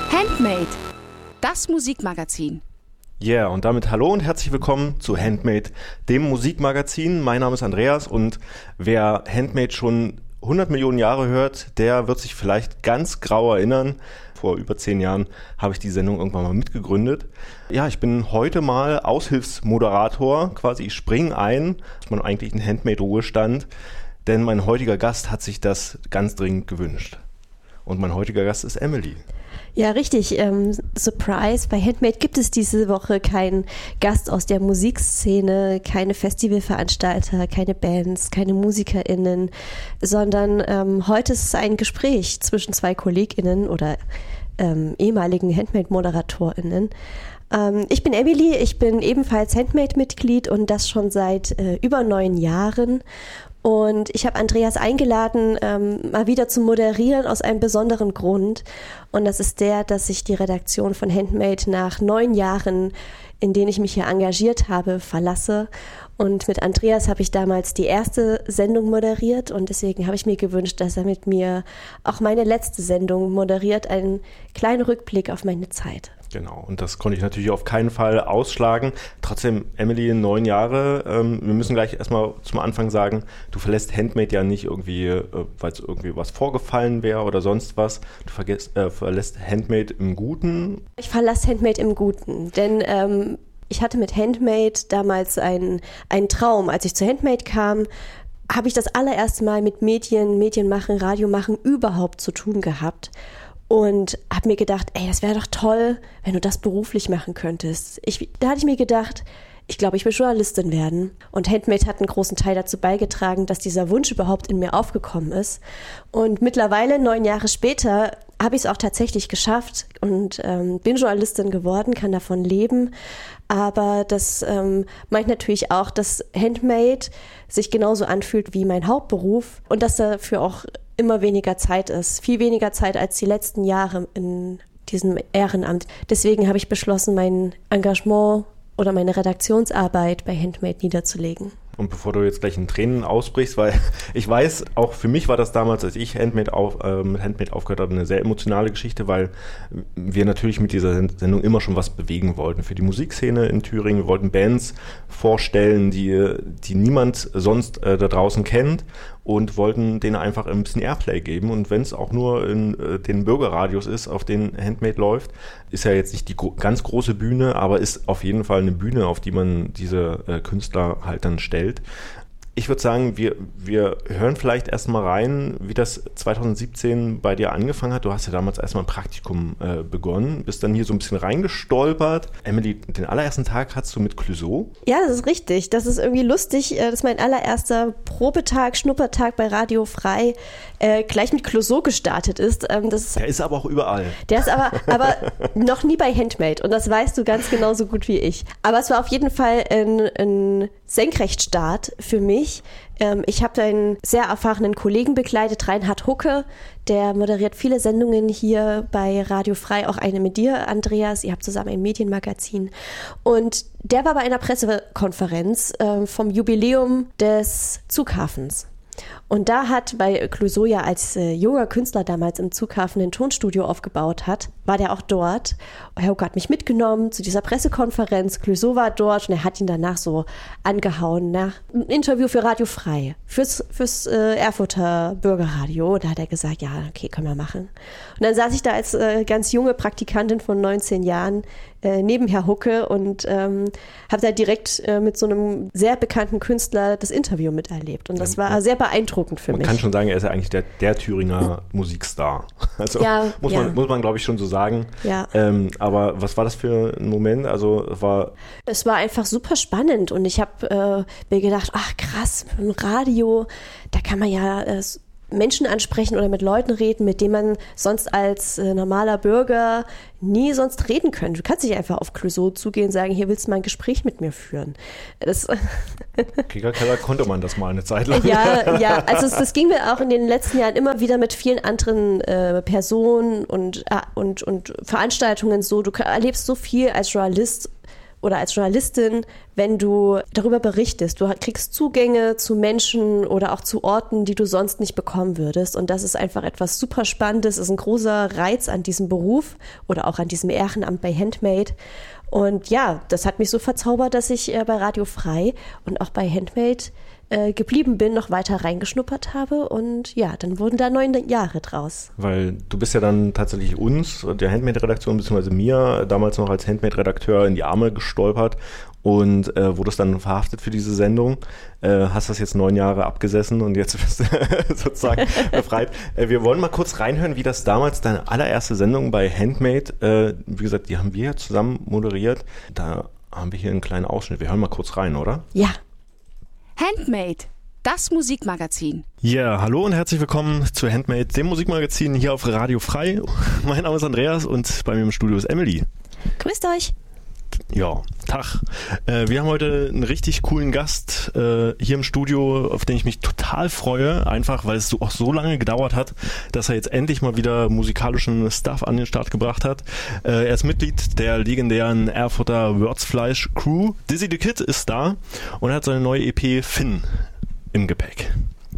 Handmade, das Musikmagazin. Yeah, und damit hallo und herzlich willkommen zu Handmade, dem Musikmagazin. Mein Name ist Andreas und wer Handmade schon 100 Millionen Jahre hört, der wird sich vielleicht ganz grau erinnern. Vor über 10 Jahren habe ich die Sendung irgendwann mal mitgegründet. Ja, ich bin heute mal Aushilfsmoderator, quasi ich springe ein, das ist mein eigentlichen Handmade-Ruhestand, denn mein heutiger Gast hat sich das ganz dringend gewünscht. Und mein heutiger Gast ist Emily. Ja, richtig. Surprise, bei Handmade gibt es diese Woche keinen Gast aus der Musikszene, keine Festivalveranstalter, keine Bands, keine MusikerInnen, sondern heute ist es ein Gespräch zwischen zwei KollegInnen oder ehemaligen Handmade-ModeratorInnen. Ich bin Emily, ich bin ebenfalls Handmade-Mitglied und das schon seit über 9 Jahren. Und ich habe Andreas eingeladen, mal wieder zu moderieren aus einem besonderen Grund. Und das ist der, dass ich die Redaktion von Handmade nach 9 Jahren, in denen ich mich hier engagiert habe, verlasse. Und mit Andreas habe ich damals die erste Sendung moderiert und deswegen habe ich mir gewünscht, dass er mit mir auch meine letzte Sendung moderiert, einen kleinen Rückblick auf meine Zeit. Genau, und das konnte ich natürlich auf keinen Fall ausschlagen. Trotzdem, Emily, 9 Jahre. Wir müssen gleich erstmal zum Anfang sagen, du verlässt Handmade ja nicht irgendwie, weil es irgendwie was vorgefallen wäre oder sonst was. Du verlässt Handmade im Guten. Ich verlasse Handmade im Guten, denn ich hatte mit Handmade damals einen Traum. Als ich zu Handmade kam, habe ich das allererste Mal mit Medienmachen, Radiomachen überhaupt zu tun gehabt. Und habe mir gedacht, das wäre doch toll, wenn du das beruflich machen könntest. Da hatte ich mir gedacht, ich glaube, ich will Journalistin werden. Und Handmade hat einen großen Teil dazu beigetragen, dass dieser Wunsch überhaupt in mir aufgekommen ist. Und mittlerweile, 9 Jahre später, habe ich es auch tatsächlich geschafft und bin Journalistin geworden, kann davon leben. Aber das meint natürlich auch, dass Handmade sich genauso anfühlt wie mein Hauptberuf und dass dafür auch immer weniger Zeit ist. Viel weniger Zeit als die letzten Jahre in diesem Ehrenamt. Deswegen habe ich beschlossen, mein Engagement oder meine Redaktionsarbeit bei Handmade niederzulegen. Und bevor du jetzt gleich in Tränen ausbrichst, weil ich weiß, auch für mich war das damals, als ich mit Handmade aufgehört habe, eine sehr emotionale Geschichte, weil wir natürlich mit dieser Sendung immer schon was bewegen wollten für die Musikszene in Thüringen. Wir wollten Bands vorstellen, die niemand sonst da draußen kennt und wollten denen einfach ein bisschen Airplay geben. Und wenn es auch nur in den Bürgerradios ist, auf denen Handmade läuft, ist ja jetzt nicht die ganz große Bühne, aber ist auf jeden Fall eine Bühne, auf die man diese Künstler halt dann stellt. Ich würde sagen, wir hören vielleicht erstmal rein, wie das 2017 bei dir angefangen hat. Du hast ja damals erstmal ein Praktikum begonnen, bist dann hier so ein bisschen reingestolpert. Emily, den allerersten Tag hattest du mit Clouseau? Ja, das ist richtig. Das ist irgendwie lustig, dass mein allererster Probetag, Schnuppertag bei Radio Frei gleich mit Clouseau gestartet ist. Der ist aber auch überall. Der ist aber noch nie bei Handmade und das weißt du ganz genauso gut wie ich. Aber es war auf jeden Fall ein Senkrechtstart für mich. Ich habe einen sehr erfahrenen Kollegen begleitet, Reinhard Hucke, der moderiert viele Sendungen hier bei Radio Frei, auch eine mit dir, Andreas. Ihr habt zusammen ein Medienmagazin. Und der war bei einer Pressekonferenz vom Jubiläum des Zughafens. Und da hat, weil Clouseau ja als junger Künstler damals im Zughafen ein Tonstudio aufgebaut hat, war der auch dort. Herr Hucke hat mich mitgenommen zu dieser Pressekonferenz. Clouseau war dort und er hat ihn danach so angehauen nach einem Interview für Radio Frei, fürs Erfurter Bürgerradio. Da hat er gesagt, ja, okay, können wir machen. Und dann saß ich da als ganz junge Praktikantin von 19 Jahren neben Herr Hucke und habe da direkt mit so einem sehr bekannten Künstler das Interview miterlebt. Und das war sehr beeindruckend für mich. Man kann schon sagen, er ist ja eigentlich der Thüringer Musikstar. Also muss man glaube ich schon so sagen. Ja. Aber was war das für ein Moment? Es war einfach super spannend und ich habe mir gedacht, ach krass, im Radio, da kann man ja Menschen ansprechen oder mit Leuten reden, mit denen man sonst als normaler Bürger nie sonst reden könnte. Du kannst nicht einfach auf Clouseau zugehen und sagen, hier willst du mal ein Gespräch mit mir führen. Kickerkeller konnte man das mal eine Zeit lang. Ja, also das ging mir auch in den letzten Jahren immer wieder mit vielen anderen Personen und Veranstaltungen so. Du erlebst so viel als Journalist oder als Journalistin, wenn du darüber berichtest. Du kriegst Zugänge zu Menschen oder auch zu Orten, die du sonst nicht bekommen würdest. Und das ist einfach etwas super Spannendes, ist ein großer Reiz an diesem Beruf oder auch an diesem Ehrenamt bei Handmade. Und ja, das hat mich so verzaubert, dass ich bei Radio Frei und auch bei Handmade geblieben bin, noch weiter reingeschnuppert habe und ja, dann wurden da 9 Jahre draus. Weil du bist ja dann tatsächlich uns, der Handmade-Redaktion, beziehungsweise mir, damals noch als Handmade-Redakteur in die Arme gestolpert und wurdest dann verhaftet für diese Sendung. Hast das jetzt 9 Jahre abgesessen und jetzt bist du sozusagen befreit. Wir wollen mal kurz reinhören, wie das damals deine allererste Sendung bei Handmade, wie gesagt, die haben wir ja zusammen moderiert. Da haben wir hier einen kleinen Ausschnitt. Wir hören mal kurz rein, oder? Ja. Handmade, das Musikmagazin. Ja, hallo und herzlich willkommen zu Handmade, dem Musikmagazin hier auf Radio Frei. Mein Name ist Andreas und bei mir im Studio ist Emily. Grüßt euch. Ja, Tag. Wir haben heute einen richtig coolen Gast hier im Studio, auf den ich mich total freue, einfach weil es auch so lange gedauert hat, dass er jetzt endlich mal wieder musikalischen Stuff an den Start gebracht hat. Er ist Mitglied der legendären Erfurter Würzfleisch Crew. Dizzy the Kid ist da und er hat seine neue EP Finn im Gepäck.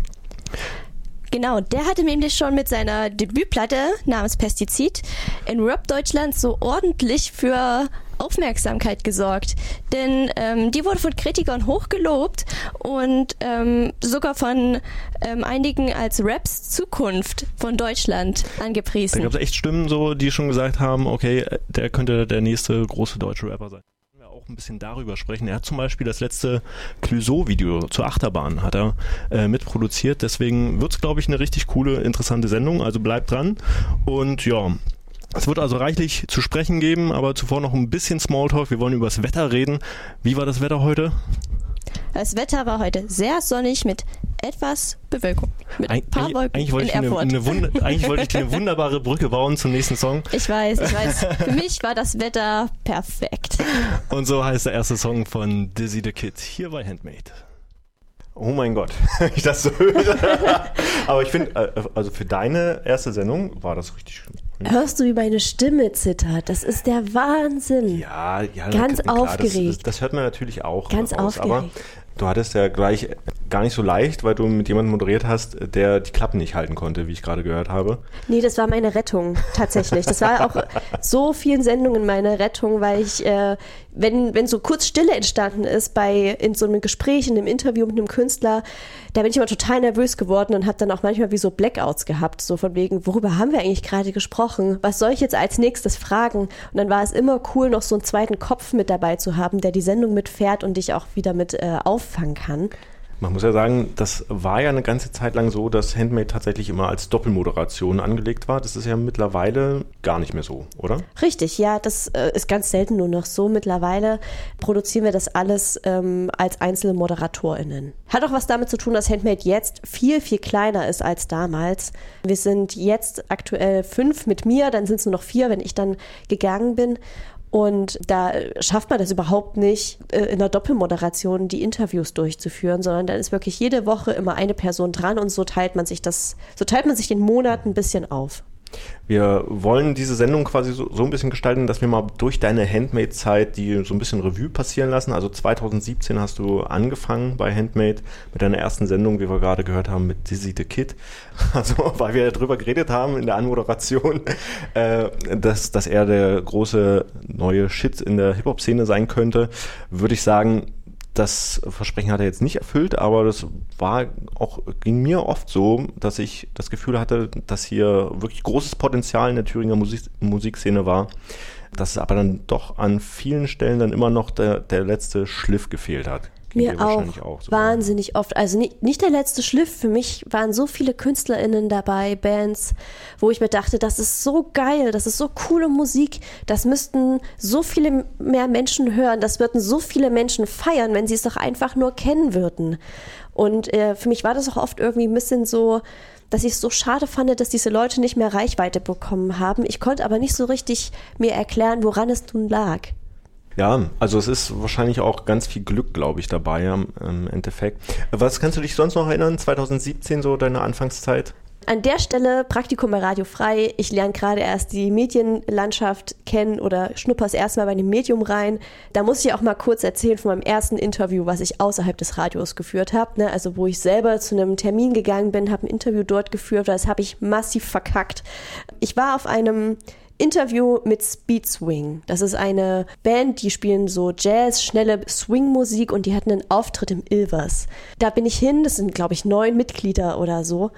Genau, der hatte nämlich schon mit seiner Debütplatte namens Pestizid in Rap Deutschland so ordentlich für Aufmerksamkeit gesorgt. Denn die wurde von Kritikern hochgelobt und sogar von einigen als Raps Zukunft von Deutschland angepriesen. Da gab es echt Stimmen, so, die schon gesagt haben, okay, der könnte der nächste große deutsche Rapper sein. Auch ein bisschen darüber sprechen. Er hat zum Beispiel das letzte Clouseau-Video zur Achterbahn hat er mitproduziert. Deswegen wird es, glaube ich, eine richtig coole, interessante Sendung. Also bleibt dran. Und ja, es wird also reichlich zu sprechen geben, aber zuvor noch ein bisschen Smalltalk. Wir wollen über das Wetter reden. Wie war das Wetter heute? Das Wetter war heute sehr sonnig mit etwas Bewölkung. Mit ein paar Wolken eigentlich wollte in Erfurt. Eigentlich wollte ich eine wunderbare Brücke bauen zum nächsten Song. Ich weiß. Für mich war das Wetter perfekt. Und so heißt der erste Song von Dizzy the Kid hier bei Handmade. Oh mein Gott, ich das so höre. Aber ich finde, also für deine erste Sendung war das richtig schön. Hörst du, wie meine Stimme zittert? Das ist der Wahnsinn. Ja, ganz klar, aufgeregt. Das hört man natürlich auch. Ganz raus, aufgeregt. Aber du hattest ja gleich gar nicht so leicht, weil du mit jemandem moderiert hast, der die Klappen nicht halten konnte, wie ich gerade gehört habe. Nee, das war meine Rettung, tatsächlich. Das war auch so vielen Sendungen meine Rettung, weil ich, wenn so kurz Stille entstanden ist in so einem Gespräch, in einem Interview mit einem Künstler, da bin ich immer total nervös geworden und habe dann auch manchmal wie so Blackouts gehabt, so von wegen, worüber haben wir eigentlich gerade gesprochen? Was soll ich jetzt als nächstes fragen? Und dann war es immer cool, noch so einen zweiten Kopf mit dabei zu haben, der die Sendung mitfährt und dich auch wieder mit auffangen kann. Man muss ja sagen, das war ja eine ganze Zeit lang so, dass Handmade tatsächlich immer als Doppelmoderation angelegt war. Das ist ja mittlerweile gar nicht mehr so, oder? Richtig, ja, das ist ganz selten nur noch so. Mittlerweile produzieren wir das alles als einzelne ModeratorInnen. Hat auch was damit zu tun, dass Handmade jetzt viel, viel kleiner ist als damals. Wir sind jetzt aktuell 5 mit mir, dann sind es nur noch 4, wenn ich dann gegangen bin. Und da schafft man das überhaupt nicht, in der Doppelmoderation die Interviews durchzuführen, sondern dann ist wirklich jede Woche immer eine Person dran und so teilt man sich den Monat ein bisschen auf. Wir wollen diese Sendung quasi so ein bisschen gestalten, dass wir mal durch deine Handmade-Zeit die so ein bisschen Revue passieren lassen. Also 2017 hast du angefangen bei Handmade mit deiner ersten Sendung, wie wir gerade gehört haben, mit Dizzy the Kid. Also weil wir darüber geredet haben in der Anmoderation, dass er der große neue Shit in der Hip-Hop-Szene sein könnte, würde ich sagen, das Versprechen hat er jetzt nicht erfüllt, aber das ging mir oft so, dass ich das Gefühl hatte, dass hier wirklich großes Potenzial in der Thüringer Musikszene war, dass es aber dann doch an vielen Stellen dann immer noch der letzte Schliff gefehlt hat. Mir auch so wahnsinnig oft. Also nicht der letzte Schliff. Für mich waren so viele KünstlerInnen dabei, Bands, wo ich mir dachte, das ist so geil, das ist so coole Musik, das müssten so viele mehr Menschen hören, das würden so viele Menschen feiern, wenn sie es doch einfach nur kennen würden. Und für mich war das auch oft irgendwie ein bisschen so, dass ich es so schade fand, dass diese Leute nicht mehr Reichweite bekommen haben. Ich konnte aber nicht so richtig mir erklären, woran es nun lag. Ja, also es ist wahrscheinlich auch ganz viel Glück, glaube ich, dabei im Endeffekt. Was kannst du dich sonst noch erinnern, 2017, so deine Anfangszeit? An der Stelle Praktikum bei Radio Frei. Ich lerne gerade erst die Medienlandschaft kennen oder schnupper's erstmal bei dem Medium rein. Da muss ich auch mal kurz erzählen von meinem ersten Interview, was ich außerhalb des Radios geführt habe. Ne? Also wo ich selber zu einem Termin gegangen bin, habe ein Interview dort geführt. Das habe ich massiv verkackt. Ich war auf einem Interview mit Speed Swing. Das ist eine Band, die spielen so Jazz, schnelle Swing-Musik und die hatten einen Auftritt im Ilvers. Da bin ich hin, das sind glaube ich 9 Mitglieder oder so.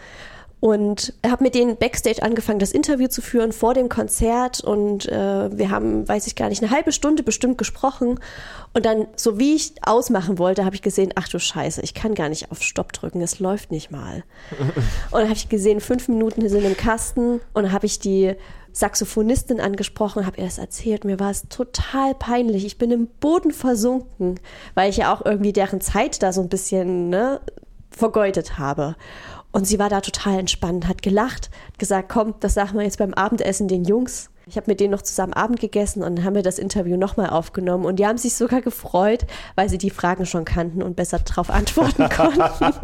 Und habe mit denen Backstage angefangen, das Interview zu führen vor dem Konzert und wir haben, weiß ich gar nicht, eine halbe Stunde bestimmt gesprochen und dann, so wie ich ausmachen wollte, habe ich gesehen, ach du Scheiße, ich kann gar nicht auf Stopp drücken, es läuft nicht mal. Und dann habe ich gesehen, 5 Minuten sind im Kasten und dann habe ich die Saxophonistin angesprochen, habe ihr das erzählt. Mir war es total peinlich. Ich bin im Boden versunken, weil ich ja auch irgendwie deren Zeit da so ein bisschen vergeudet habe. Und sie war da total entspannt, hat gelacht, hat gesagt, komm, das sagen wir jetzt beim Abendessen den Jungs. Ich habe mit denen noch zusammen Abend gegessen und dann haben wir das Interview nochmal aufgenommen. Und die haben sich sogar gefreut, weil sie die Fragen schon kannten und besser darauf antworten konnten.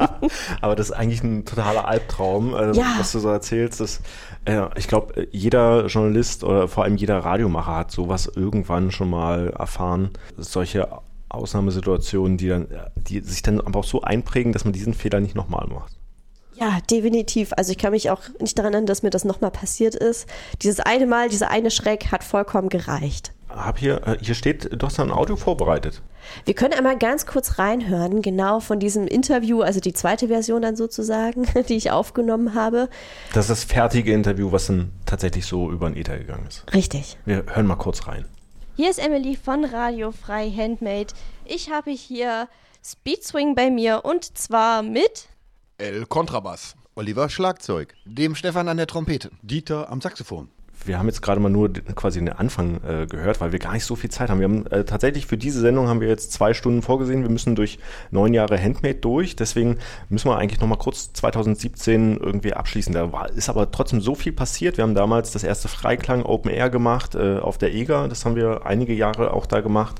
Aber das ist eigentlich ein totaler Albtraum, was du so erzählst. Ich glaube, jeder Journalist oder vor allem jeder Radiomacher hat sowas irgendwann schon mal erfahren. Solche Ausnahmesituationen, die sich dann aber auch so einprägen, dass man diesen Fehler nicht nochmal macht. Ja, definitiv. Also ich kann mich auch nicht daran erinnern, dass mir das nochmal passiert ist. Dieses eine Mal, dieser eine Schreck hat vollkommen gereicht. Hier steht, du hast ein Audio vorbereitet. Wir können einmal ganz kurz reinhören, genau von diesem Interview, also die zweite Version dann sozusagen, die ich aufgenommen habe. Das ist das fertige Interview, was dann tatsächlich so über den Äther gegangen ist. Richtig. Wir hören mal kurz rein. Hier ist Emily von Radio Frei Handmade. Ich habe hier Speed Swing bei mir und zwar mit El Kontrabass, Oliver Schlagzeug, dem Stefan an der Trompete, Dieter am Saxophon. Wir haben jetzt gerade mal nur quasi den Anfang gehört, weil wir gar nicht so viel Zeit haben. Wir haben tatsächlich für diese Sendung haben wir jetzt 2 Stunden vorgesehen. Wir müssen durch 9 Jahre Handmade durch. Deswegen müssen wir eigentlich noch mal kurz 2017 irgendwie abschließen. Ist aber trotzdem so viel passiert. Wir haben damals das erste Freiklang Open Air gemacht auf der EGA. Das haben wir einige Jahre auch da gemacht.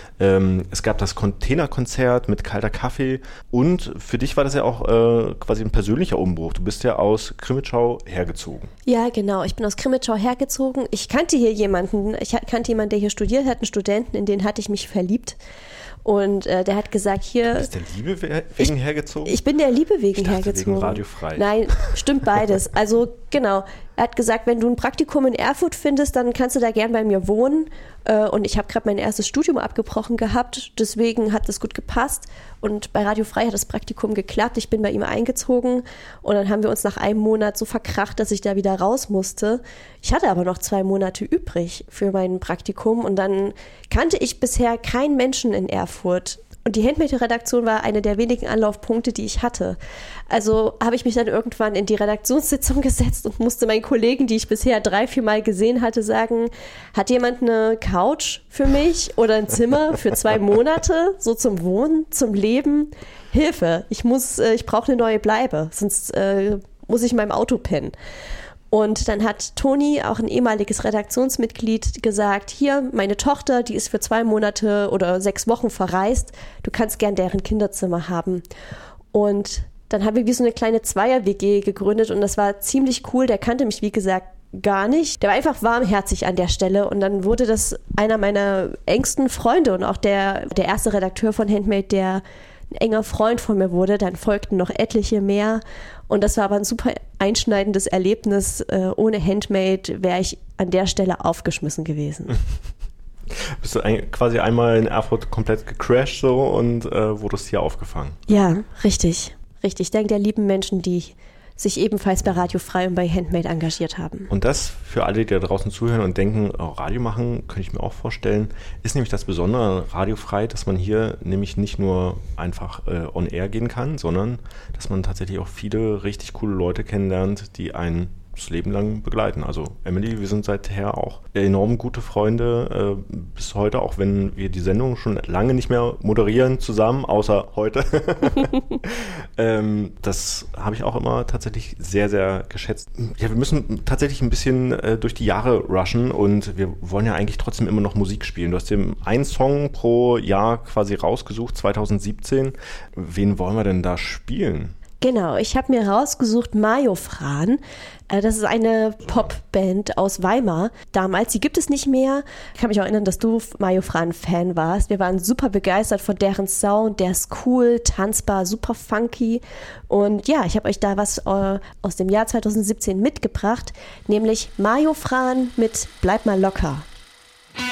Es gab das Containerkonzert mit kalter Kaffee und für dich war das ja auch quasi ein persönlicher Umbruch. Du bist ja aus Crimmitschau hergezogen. Ja, genau. Ich bin aus Crimmitschau hergezogen. Ich kannte hier jemanden, der hier studiert hat, einen Studenten, in den hatte ich mich verliebt. Und der hat gesagt, hier... Bist du der Liebe wegen hergezogen? Ich bin der Liebe wegen hergezogen. Wegen Radio Frei. Nein, stimmt beides. Also genau, er hat gesagt, wenn du ein Praktikum in Erfurt findest, dann kannst du da gern bei mir wohnen. Und ich habe gerade mein erstes Studium abgebrochen gehabt, deswegen hat das gut gepasst. Und bei Radio Frei hat das Praktikum geklappt. Ich bin bei ihm eingezogen und dann haben wir uns nach einem Monat so verkracht, dass ich da wieder raus musste. Ich hatte aber noch 2 Monate übrig für mein Praktikum und dann kannte ich bisher keinen Menschen in Erfurt. Und die Handmade-Redaktion war eine der wenigen Anlaufpunkte, die ich hatte. Also habe ich mich dann irgendwann in die Redaktionssitzung gesetzt und musste meinen Kollegen, die ich bisher 3-4 Mal gesehen hatte, sagen, hat jemand eine Couch für mich oder ein Zimmer für 2 Monate, so zum Wohnen, zum Leben? Hilfe, ich brauche eine neue Bleibe, sonst muss ich in meinem Auto pennen. Und dann hat Toni, auch ein ehemaliges Redaktionsmitglied, gesagt, hier, meine Tochter, die ist für 2 Monate oder 6 Wochen verreist, du kannst gern deren Kinderzimmer haben. Und dann haben wir wie so eine kleine Zweier-WG gegründet und das war ziemlich cool, der kannte mich, wie gesagt, gar nicht. Der war einfach warmherzig an der Stelle und dann wurde das einer meiner engsten Freunde und auch der erste Redakteur von Handmade, der ein enger Freund von mir wurde, dann folgten noch etliche mehr und das war aber ein super einschneidendes Erlebnis. Ohne Handmade wäre ich an der Stelle aufgeschmissen gewesen. Bist du quasi einmal in Erfurt komplett gecrashed so und wurdest hier aufgefangen? Ja, richtig. Richtig. Dank der lieben Menschen, die sich ebenfalls bei Radio Frei und bei Handmade engagiert haben. Und das für alle, die da draußen zuhören und denken, Radio machen, könnte ich mir auch vorstellen, ist nämlich das Besondere an Radio Frei, dass man hier nämlich nicht nur einfach on air gehen kann, sondern dass man tatsächlich auch viele richtig coole Leute kennenlernt, die einen das Leben lang begleiten. Also Emily, wir sind seither auch enorm gute Freunde bis heute, auch wenn wir die Sendung schon lange nicht mehr moderieren zusammen, außer heute. Das habe ich auch immer tatsächlich sehr, sehr geschätzt. Ja, wir müssen tatsächlich ein bisschen durch die Jahre rushen und wir wollen ja eigentlich trotzdem immer noch Musik spielen. Du hast dir einen Song pro Jahr quasi rausgesucht, 2017. Wen wollen wir denn da spielen? Genau, ich habe mir rausgesucht Mayo Fran. Das ist eine Popband aus Weimar. Damals, die gibt es nicht mehr. Ich kann mich auch erinnern, dass du Mayo Fran-Fan warst. Wir waren super begeistert von deren Sound. Der ist cool, tanzbar, super funky. Und ja, ich habe euch da was aus dem Jahr 2017 mitgebracht, nämlich Mayo Fran mit Bleib mal locker.